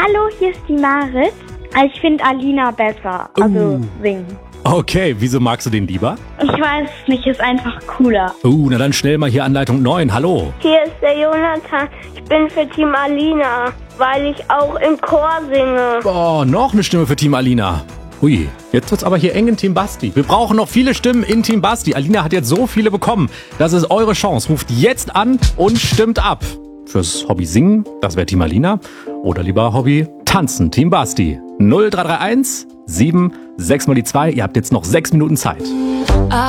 Hallo, hier ist die Marit. Ich finde Alina besser, also singen. Okay, wieso magst du den lieber? Ich weiß es nicht, ist einfach cooler. Na dann schnell mal hier Anleitung 9. Hallo. Hier ist der Jonathan. Ich bin für Team Alina, weil ich auch im Chor singe. Noch eine Stimme für Team Alina. Ui, jetzt wird's aber hier eng in Team Basti. Wir brauchen noch viele Stimmen in Team Basti. Alina hat jetzt so viele bekommen. Das ist eure Chance. Ruft jetzt an und stimmt ab. Fürs Hobby Singen, das wäre Team Alina. Oder lieber Hobby Tanzen, Team Basti. 0331 7 6 mal die 2. Ihr habt jetzt noch 6 Minuten Zeit.